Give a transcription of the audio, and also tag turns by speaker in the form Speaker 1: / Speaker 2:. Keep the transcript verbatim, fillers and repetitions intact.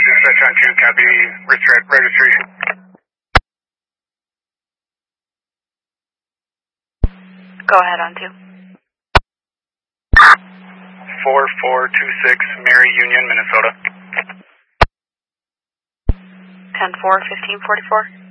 Speaker 1: dispatch on two, copy restrict registration.
Speaker 2: Go ahead on two.
Speaker 1: four four two six, Mary Union, Minnesota.
Speaker 2: ten four, fifteen forty-four.